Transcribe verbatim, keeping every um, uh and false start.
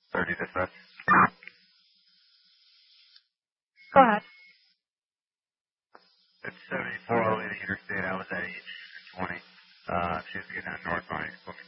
thirty dispatch. Go ahead. It's seventy-four oh eight interstate. I was at eight twenty. Uh, she was getting on northbound.